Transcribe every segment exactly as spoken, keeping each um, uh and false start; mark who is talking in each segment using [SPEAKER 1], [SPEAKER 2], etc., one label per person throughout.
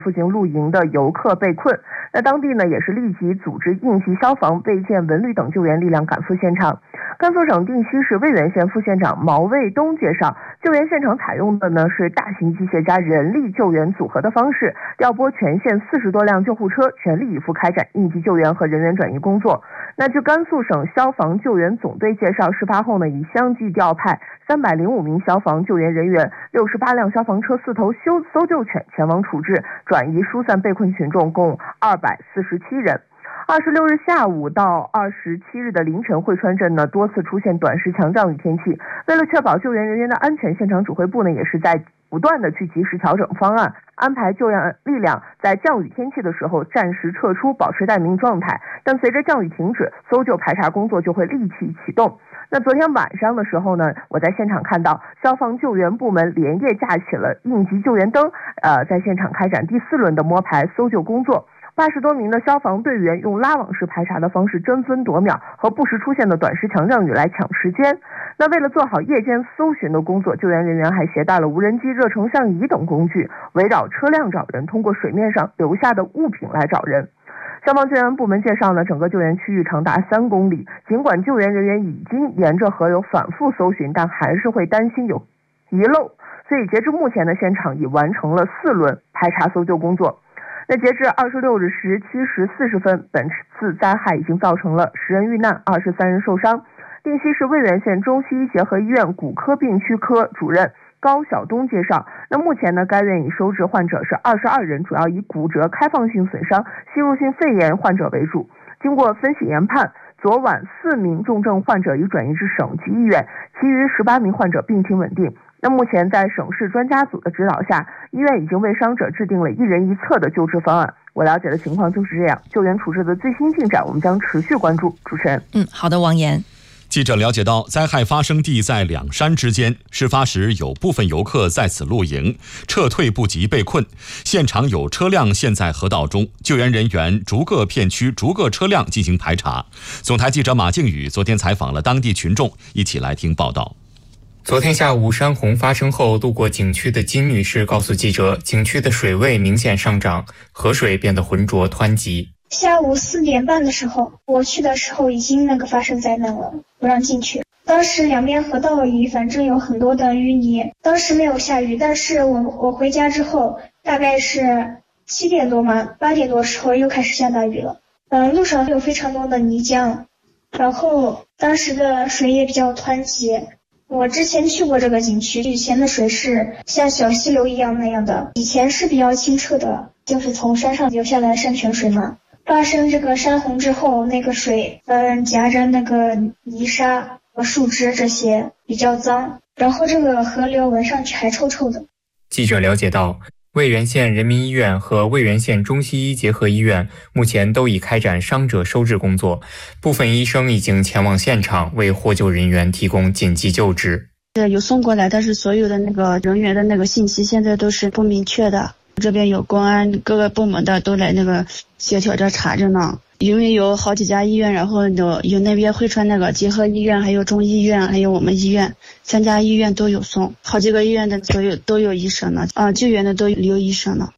[SPEAKER 1] 附近露营的游客被困。那当地呢也是立即组织应急消防、备件、文旅等救援力量赶赴现场。甘肃省定西市渭源县副县长毛卫东介绍，救援现场采用的呢是大型机械加人力救援组合的方式，调拨全县四十多辆救护车，全力以赴开展应急救援和人员转移工作。那据甘肃省消防救援总队介绍，事发后呢已相继调派三百零五名消防救援人员、六十八辆消防车、四头搜搜救犬前往处置、转移疏散被困群众，共二百四十七人。二十六日下午到二十七日的凌晨，汇川镇呢多次出现短时强降雨天气。为了确保救援人员的安全，现场指挥部呢也是在不断的去及时调整方案，安排救援力量在降雨天气的时候暂时撤出，保持待命状态。但随着降雨停止，搜救排查工作就会立即启动。那昨天晚上的时候呢，我在现场看到消防救援部门连夜架起了应急救援灯，呃，在现场开展第四轮的摸排搜救工作。八十多名的消防队员用拉网式排查的方式争分夺秒，和不时出现的短时强降雨来抢时间。那为了做好夜间搜寻的工作，救援人员还携带了无人机、热成像仪等工具，围绕车辆找人，通过水面上留下的物品来找人。消防救援部门介绍呢，整个救援区域长达三公里，尽管救援人员已经沿着河流反复搜寻，但还是会担心有遗漏，所以截至目前的现场已完成了四轮排查搜救工作。那截至二十六日十七时四十分，本次灾害已经造成了十人遇难，二十三人受伤。定西市渭源县中西医结合医院骨科病区科主任高晓东介绍，那目前呢，该院已收治患者是二十二人，主要以骨折、开放性损伤、吸入性肺炎患者为主。经过分析研判，昨晚四名重症患者已转移至省级医院，其余十八名患者病情稳定。那目前在省市专家组的指导下，医院已经为伤者制定了一人一策的救治方案。我了解的情况就是这样，救援处置的最新进展我们将持续关注。主持人，
[SPEAKER 2] 嗯，好的，王岩。
[SPEAKER 3] 记者了解到，灾害发生地在两山之间，事发时有部分游客在此露营，撤退不及被困，现场有车辆陷在河道中，救援人员逐个片区、逐个车辆进行排查。总台记者马靖宇昨天采访了当地群众，一起来听报道。
[SPEAKER 4] 昨天下午山洪发生后，路过景区的金女士告诉记者，景区的水位明显上涨，河水变得浑浊湍急。
[SPEAKER 5] 下午四点半的时候，我去的时候已经那个发生灾难了，不让进去。当时两边河道里反正有很多的淤泥，当时没有下雨，但是我我回家之后大概是七点多嘛，八点多时候又开始下大雨了。嗯，路上有非常多的泥浆，然后当时的水也比较湍急。我之前去过这个景区，以前的水是像小溪流一样那样的，以前是比较清澈的，就是从山上流下来山泉水嘛。发生这个山洪之后，那个水嗯夹着那个泥沙和树枝这些比较脏，然后这个河流闻上去还臭臭的。
[SPEAKER 4] 记者了解到，渭源县人民医院和渭源县中西医结合医院目前都已开展伤者收治工作，部分医生已经前往现场为获救人员提供紧急救治。
[SPEAKER 6] 有送过来，但是所有的那个人员的那个信息现在都是不明确的。这边有公安各个部门的都来那个协调着查着呢，因为有好几家医院，然后有有那边汇川那个结合医院，还有中医院，还有我们医院，三家医院都有送，好几个医院的都有都有医生呢，啊，救援的都有医生呢。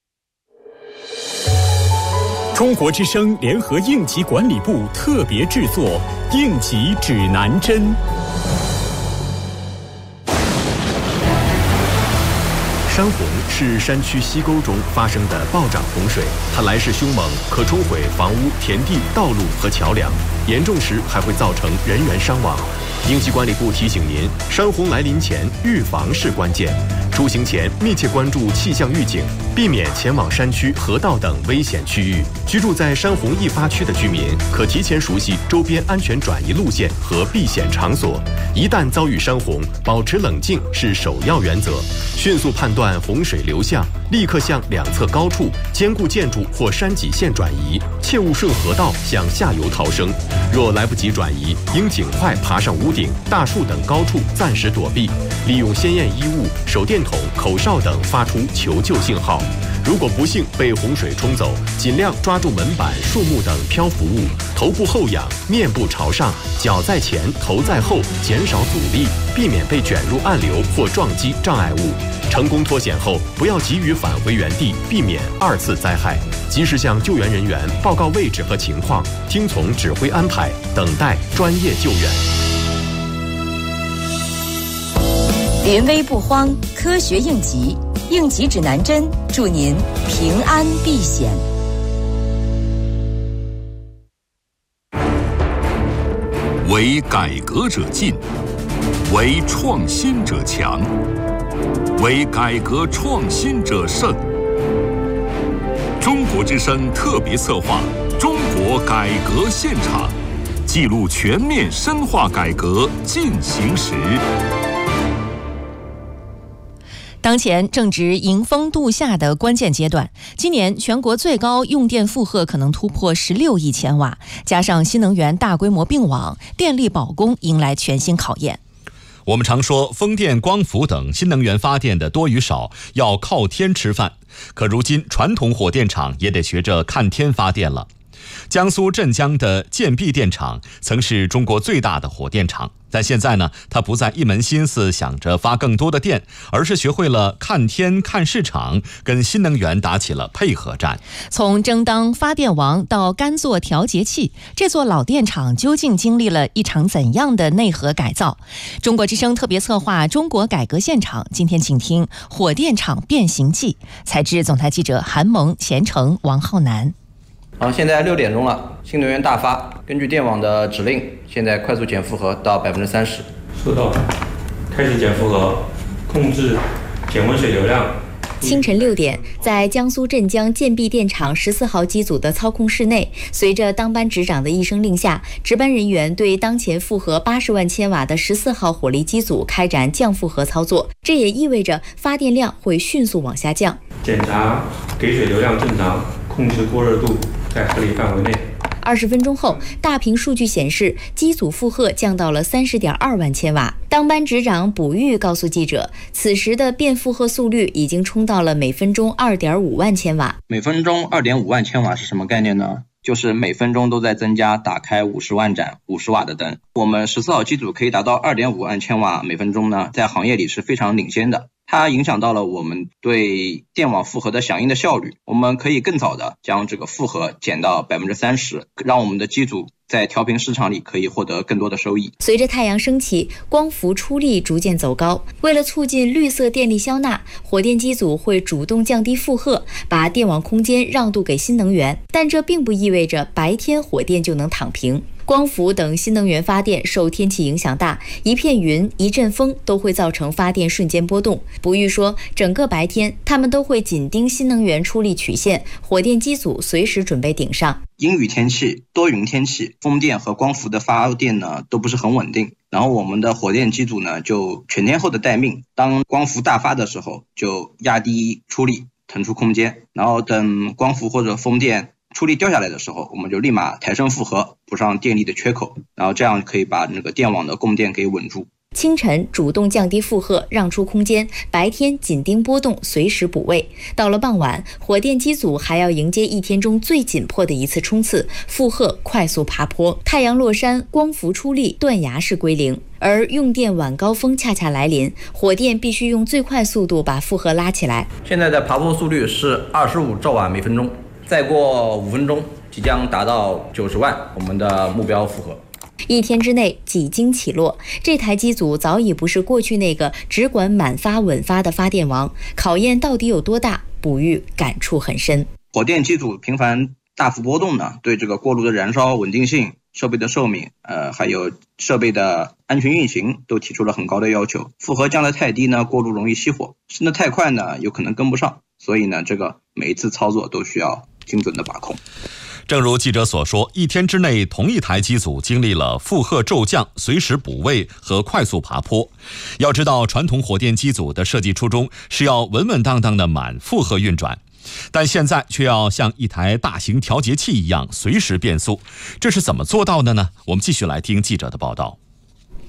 [SPEAKER 7] 中国之声联合应急管理部特别制作应急指南针。山洪是山区溪沟中发生的暴涨洪水，它来势凶猛，可冲毁房屋、田地、道路和桥梁，严重时还会造成人员伤亡。应急管理部提醒您，山洪来临前预防是关键，出行前密切关注气象预警，避免前往山区、河道等危险区域。居住在山洪易发区的居民可提前熟悉周边安全转移路线和避险场所，一旦遭遇山洪，保持冷静是首要原则，迅速判断洪水流向，立刻向两侧高处、坚固建筑或山脊线转移，切勿顺河道向下游逃生。若来不及转移，应尽快爬上屋顶、大树等高处暂时躲避，利用鲜艳衣物、手电筒、口哨等发出求救信号。 如果不幸被洪水冲走，尽量抓住门板、树木等漂浮物，头部后仰，面部朝上，脚在前，头在后，减少阻力，避免被卷入暗流或撞击障碍物。成功脱险后，不要急于返回原地，避免二次灾害。及时向救援人员报告位置和情况，听从指挥安排，等待专业救援。
[SPEAKER 2] 临危不慌，科学应急，应急指南针，祝您平安避险。
[SPEAKER 8] 为改革者进，为创新者强，为改革创新者胜。中国之声特别策划《中国改革现场》，记录全面深化改革进行时。
[SPEAKER 2] 当前正值迎峰度夏的关键阶段，今年全国最高用电负荷可能突破十六亿千瓦，加上新能源大规模并网，电力保供迎来全新考验。
[SPEAKER 3] 我们常说风电、光伏等新能源发电的多与少要靠天吃饭，可如今传统火电厂也得学着看天发电了。江苏镇江的建壁电厂曾是中国最大的火电厂，但现在呢，它不再一门心思想着发更多的电，而是学会了看天看市场，跟新能源打起了配合战。
[SPEAKER 2] 从争当发电王到甘做调节器，这座老电厂究竟经历了一场怎样的内核改造？中国之声特别策划《中国改革现场》，今天请听《火电厂变形记》，采自总台记者韩萌、钱程、王浩南。
[SPEAKER 9] 好，现在六点钟了，新能源大发，根据电网的指令，现在快速减负荷到百分之三十。
[SPEAKER 10] 收到，开始减负荷，控制减温水流量。
[SPEAKER 11] 清晨六点，在江苏镇江建壁电厂十四号机组的操控室内，随着当班值长的一声令下，值班人员对当前负荷八十万千瓦的十四号火力机组开展降负荷操作，这也意味着发电量会迅速往下降。
[SPEAKER 10] 检查给水流量正常，控制过热度在合理范围内。
[SPEAKER 11] 二十分钟后，大屏数据显示，机组负荷降到了三十点二万千瓦。当班值长卜玉告诉记者，此时的变负荷速率已经冲到了每分钟二点五万千瓦。
[SPEAKER 12] 每分钟二点五万千瓦是什么概念呢？就是每分钟都在增加打开五十万盏五十瓦的灯。我们十四号机组可以达到二点五万千瓦每分钟呢，在行业里是非常领先的。它影响到了我们对电网负荷的响应的效率，我们可以更早的将这个负荷减到百分之三十，让我们的机组在调频市场里可以获得更多的收益。
[SPEAKER 11] 随着太阳升起，光伏出力逐渐走高，为了促进绿色电力消纳，火电机组会主动降低负荷，把电网空间让渡给新能源，但这并不意味着白天火电就能躺平。光伏等新能源发电受天气影响大，一片云、一阵风都会造成发电瞬间波动。卜玉说，整个白天他们都会紧盯新能源出力曲线，火电机组随时准备顶上。
[SPEAKER 12] 阴雨天气、多云天气，风电和光伏的发电呢都不是很稳定，然后我们的火电机组呢就全天候的待命，当光伏大发的时候就压低出力，腾出空间，然后等光伏或者风电出力掉下来的时候，我们就立马抬升负荷，补上电力的缺口，然后这样可以把那个电网的供电给稳住。
[SPEAKER 11] 清晨主动降低负荷，让出空间；白天紧盯波动，随时补位。到了傍晚，火电机组还要迎接一天中最紧迫的一次冲刺，负荷快速爬坡。太阳落山，光伏出力，断崖式归零。而用电晚高峰恰恰来临，火电必须用最快速度把负荷拉起来。
[SPEAKER 9] 现在的爬坡速率是二十五兆瓦每分钟，再过五分钟即将达到九十万，我们的目标负荷。
[SPEAKER 11] 一天之内几经起落，这台机组早已不是过去那个只管满发稳发的发电王，考验到底有多大，卜玉感触很深。
[SPEAKER 12] 火电机组频繁大幅波动呢，对这个锅炉的燃烧稳定性、设备的寿命，呃，还有设备的安全运行都提出了很高的要求。负荷降得太低呢，锅炉容易熄火；升得太快呢，有可能跟不上。所以呢，这个每一次操作都需要精准的把控。
[SPEAKER 3] 正如记者所说，一天之内同一台机组经历了负荷骤降、随时补位和快速爬坡。要知道，传统火电机组的设计初衷是要稳稳当当的满负荷运转，但现在却要像一台大型调节器一样随时变速，这是怎么做到的呢？我们继续来听记者的报道。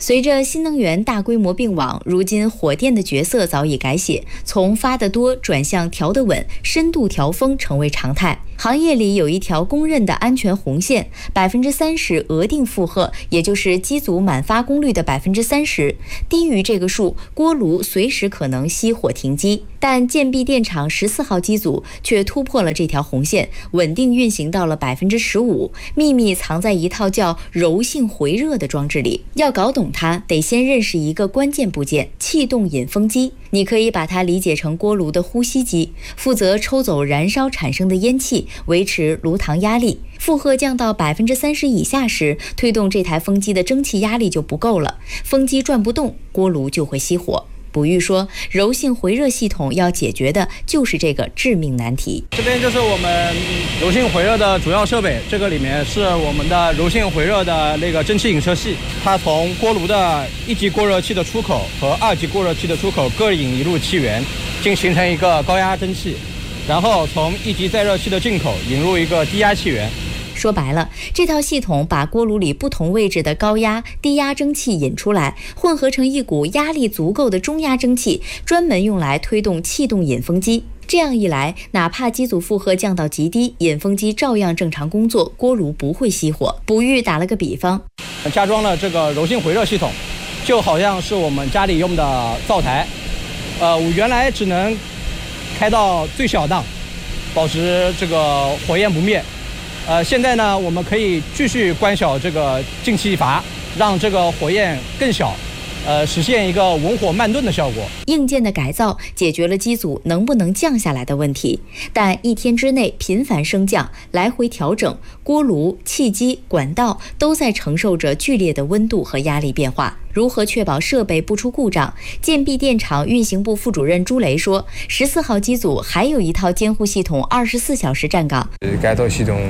[SPEAKER 11] 随着新能源大规模并网，如今火电的角色早已改写，从发得多转向调得稳，深度调峰成为常态。行业里有一条公认的安全红线，百分之三十额定负荷，也就是机组满发功率的百分之三十，低于这个数，锅炉随时可能熄火停机。但建壁电厂十四号机组却突破了这条红线，稳定运行到了百分之十五，秘密藏在一套叫柔性回热的装置里。要搞懂它，得先认识一个关键部件——气动引风机。你可以把它理解成锅炉的呼吸机，负责抽走燃烧产生的烟气，维持炉膛压力。负荷降到百分之三十以下时，推动这台风机的蒸汽压力就不够了，风机转不动，锅炉就会熄火。卜玉说，柔性回热系统要解决的就是这个致命难题。
[SPEAKER 13] 这边就是我们柔性回热的主要设备，这个里面是我们的柔性回热的那个蒸汽引射器，它从锅炉的一级过热器的出口和二级过热器的出口各引一路气源，并形成一个高压蒸汽，然后从一级再热器的进口引入一个低压气源。
[SPEAKER 11] 说白了，这套系统把锅炉里不同位置的高压、低压蒸汽引出来，混合成一股压力足够的中压蒸汽，专门用来推动气动引风机。这样一来，哪怕机组负荷降到极低，引风机照样正常工作，锅炉不会熄火。卜玉打了个比方，
[SPEAKER 13] 加装了这个柔性回热系统，就好像是我们家里用的灶台，呃，我原来只能开到最小档，保持这个火焰不灭。呃，现在呢，我们可以继续关小这个进气阀，让这个火焰更小，呃，实现一个文火慢炖的效果。
[SPEAKER 11] 硬件的改造解决了机组能不能降下来的问题，但一天之内频繁升降、来回调整，锅炉、气机、管道都在承受着剧烈的温度和压力变化。如何确保设备不出故障？建壁电厂运行部副主任朱雷说，十四号机组还有一套监护系统二十四小时站岗。
[SPEAKER 14] 该套系统